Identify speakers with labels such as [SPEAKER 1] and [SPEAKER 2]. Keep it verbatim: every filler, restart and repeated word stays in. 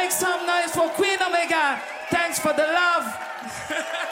[SPEAKER 1] Make some noise for Queen Omega. Thanks for the love.